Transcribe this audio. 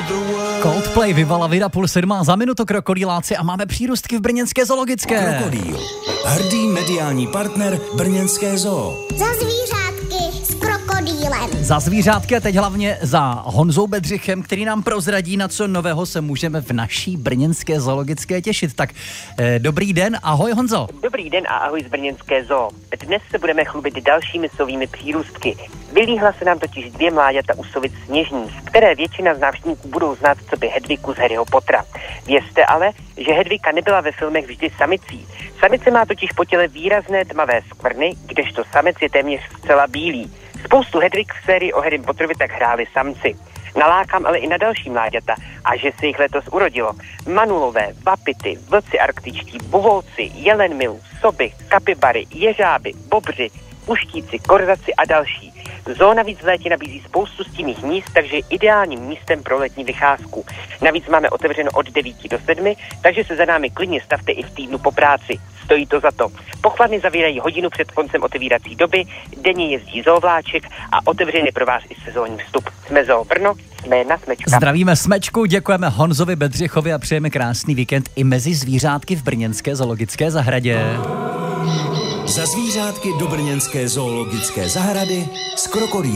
Coldplay vyvala vida 6:30 za minutu krokodýláci a máme přírůstky v brněnské zoologické. Krokodýl. Hrdý mediální partner brněnské zoo. Za zvířátky s krokodýlem. Za zvířátky a teď hlavně za Honzou Bedřichem, který nám prozradí, na co nového se můžeme v naší brněnské zoologické těšit. Tak dobrý den, ahoj Honzo. Dobrý den a ahoj z brněnské zoo. Dnes se budeme chlubit dalšími sovými přírůstky. Vylíhla se nám totiž 2 mláďata u sovic sněžných, které většina z návštěvníků budou znát coby Hedviku z Harryho Pottera. Vězte ale, že Hedvika nebyla ve filmech vždy samicí. Samice má totiž po těle výrazné tmavé skvrny, kdežto samec je téměř zcela bílý. Spoustu Hedvik v sérii o Harrym Potterovi tak hráli samci. Nalákám ale i na další mláďata, a že se jich letos urodilo. Manulové, vapity, vlci arktičtí, buvolci, jelenmilu, soby, kapibary, jeřáby, bobři, puštíci, korzaci a další. Zoo navíc v létě nabízí spoustu stinných míst, takže je ideálním místem pro letní vycházku. Navíc máme otevřeno od 9 do 7, takže se za námi klidně stavte i v týdnu po práci. Stojí to za to. Pochladny zavírají hodinu před koncem otevírací doby, denně jezdí zoovláček a otevřený pro vás i sezónní vstup. Jsme Zoo Brno, jsme na Smečka. Zdravíme Smečku, děkujeme Honzovi Bedřichovi a přejeme krásný víkend i mezi zvířátky v brněnské zoologické zahradě. Za zvířátky do brněnské zoologické zahrady s krokodýlem.